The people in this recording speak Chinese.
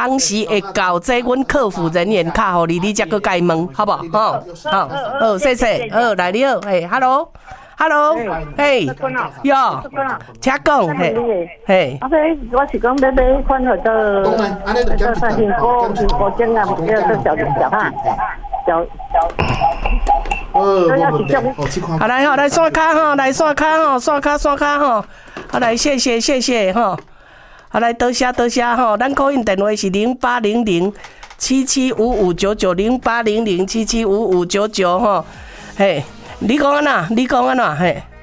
当时会到这阮客服人员卡互你，你才去甲伊问，好不好？好，好，谢谢，好，来你好，嘿 ，hello，嘿，哟，请讲，嘿， 我是讲要买款号做苹果精啊，叫小汉， 好来刷卡吼，来刷卡吼，好来谢谢吼，好来多谢吼，咱call in电话是08007755990800775599吼，嘿，你讲安怎？嘿。